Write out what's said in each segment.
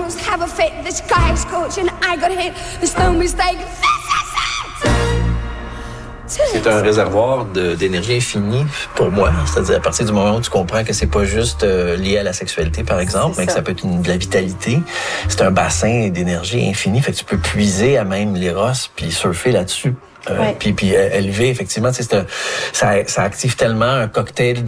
animals have a fate. The sky is scorching, I got hit. There's no mistake. C'est un réservoir d'énergie infinie pour moi. C'est-à-dire à partir du moment où tu comprends que c'est pas juste lié à la sexualité, par exemple, mais que ça peut être de la vitalité. C'est un bassin d'énergie infinie. Fait que tu peux puiser à même l'éros puis surfer là-dessus. Puis élever, effectivement, ça active tellement un cocktail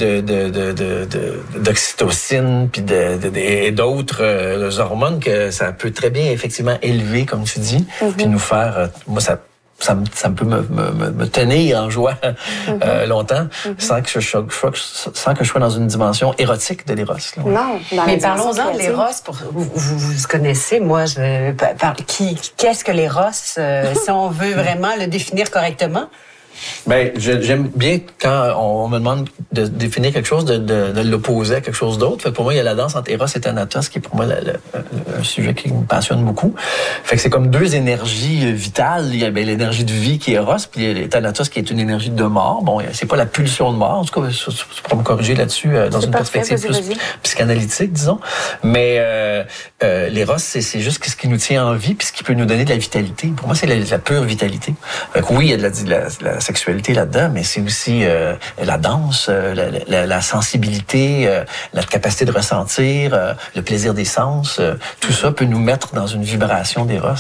d'oxytocine puis et d'autres hormones que ça peut très bien effectivement élever, comme tu dis, puis nous faire, moi ça peut me tenir en joie longtemps, sans que je sois dans une dimension érotique de l'éros. Non. Mais parlons-en de l'éros. Vous connaissez, moi, qu'est-ce que l'éros, si on veut vraiment le définir correctement? Ben, j'aime bien quand on me demande de définir quelque chose, de l'opposer à quelque chose d'autre. Fait que pour moi, il y a la danse entre Eros et Thanatos, qui est pour moi un sujet qui me passionne beaucoup. Fait que c'est comme deux énergies vitales. Il y a l'énergie de vie qui est Eros, puis Thanatos qui est une énergie de mort. Bon, c'est pas la pulsion de mort. En tout cas, tu pourras me corriger là-dessus dans une perspective plus psychanalytique, disons. Mais l'Eros, c'est juste ce qui nous tient en vie, puis ce qui peut nous donner de la vitalité. Pour moi, c'est la pure vitalité. Fait que oui, il y a de la sexualité là-dedans, mais c'est aussi la danse, la sensibilité, la capacité de ressentir, le plaisir des sens. Tout ça peut nous mettre dans une vibration d'éros.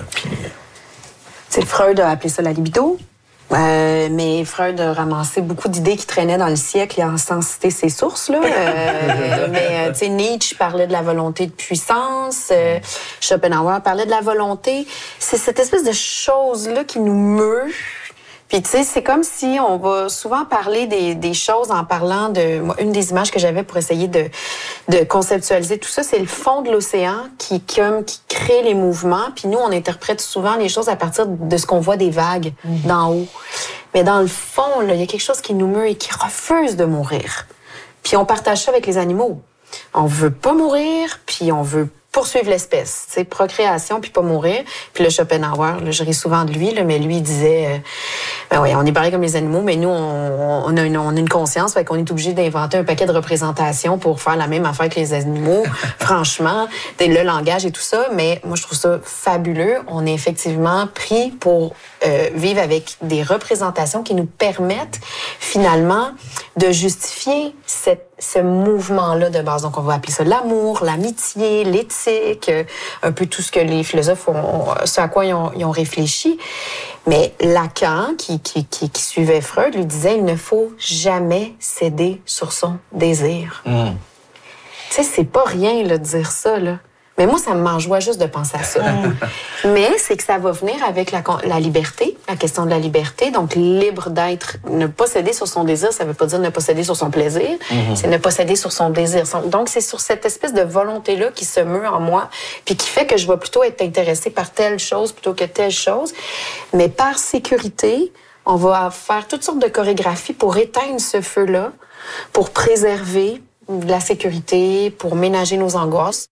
Freud a appelé ça la libido. Mais Freud a ramassé beaucoup d'idées qui traînaient dans le siècle et sans citer ses sources. Mais Nietzsche parlait de la volonté de puissance. Schopenhauer parlait de la volonté. C'est cette espèce de chose-là qui nous meut. Puis tu sais, c'est comme si on va souvent parler des choses en parlant de... Moi, une des images que j'avais pour essayer de conceptualiser tout ça, c'est le fond de l'océan qui crée les mouvements. Puis nous, on interprète souvent les choses à partir de ce qu'on voit des vagues d'en haut. Mais dans le fond, là, il y a quelque chose qui nous meut et qui refuse de mourir. Puis on partage ça avec les animaux. On veut pas mourir, puis on veut poursuivre l'espèce, tu sais, procréation puis pas mourir. Puis le Schopenhauer, là, je ris souvent de lui, là, mais lui il disait, on est pareil comme les animaux, mais nous on a une conscience, fait qu'on est obligé d'inventer un paquet de représentations pour faire la même affaire que les animaux. Franchement, le langage et tout ça, mais moi je trouve ça fabuleux. On est effectivement pris pour vivre avec des représentations qui nous permettent finalement de justifier ce mouvement-là de base. Donc, on va appeler ça l'amour, l'amitié, l'éthique, un peu tout ce que les philosophes ce à quoi ils ont réfléchi. Mais Lacan, qui suivait Freud, lui disait, il ne faut jamais céder sur son désir. Tu sais, c'est pas rien, là, de dire ça, là. Mais moi, ça me met en joie juste de penser à ça. Mais c'est que ça va venir avec la liberté, la question de la liberté. Donc, libre d'être, ne pas céder sur son désir, ça veut pas dire ne pas céder sur son plaisir, c'est ne pas céder sur son désir. Donc, c'est sur cette espèce de volonté-là qui se meut en moi, puis qui fait que je vais plutôt être intéressée par telle chose plutôt que telle chose. Mais par sécurité, on va faire toutes sortes de chorégraphies pour éteindre ce feu-là, pour préserver la sécurité, pour ménager nos angoisses.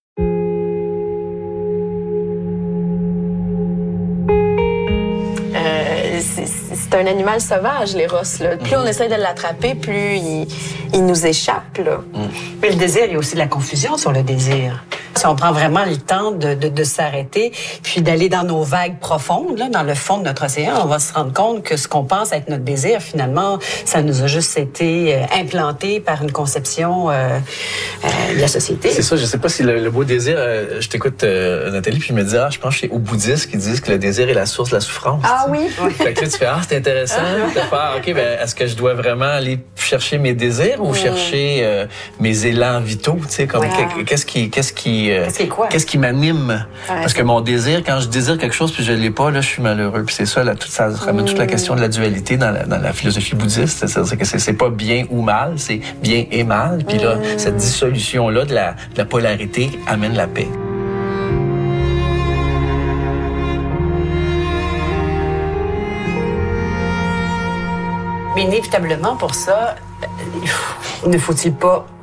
C'est un animal sauvage, l'éros. Plus on essaie de l'attraper, plus il nous échappe. Là. Mais le désir, il y a aussi de la confusion sur le désir. Si on prend vraiment le temps de s'arrêter, puis d'aller dans nos vagues profondes, là, dans le fond de notre océan, on va se rendre compte que ce qu'on pense être notre désir, finalement, ça nous a juste été implanté par une conception de la société. C'est ça, je sais pas si le beau désir... je t'écoute, Nathalie, puis je me dis, je pense que c'est aux bouddhistes qui disent que le désir est la source de la souffrance. Ah oui? Fait que là, tu fais, c'est intéressant de faire, OK, est-ce que je dois vraiment aller chercher mes désirs ou chercher mes élans vitaux, tu sais, comme qu'est-ce qui m'anime? Parce que mon désir, quand je désire quelque chose puis je l'ai pas, là, je suis malheureux. Puis c'est ça, là, ça ramène toute la question de la dualité dans la philosophie bouddhiste. C'est-à-dire que c'est pas bien ou mal, c'est bien et mal. Puis là, cette dissolution-là de la polarité amène la paix. Mais inévitablement, pour ça, ne faut-il pas